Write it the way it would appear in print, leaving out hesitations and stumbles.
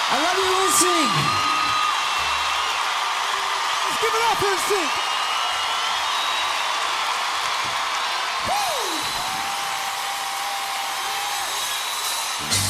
I love you, NSYNC. Let's give it up, NSYNC. Woo!